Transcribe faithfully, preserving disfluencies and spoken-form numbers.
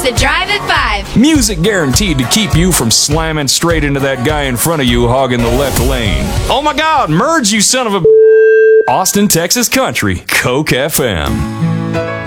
The Drive at five. Music guaranteed to keep you from slamming straight into that guy in front of you hogging the left lane. Oh my God, merge, you son of a... Austin, Texas country, Coke F M.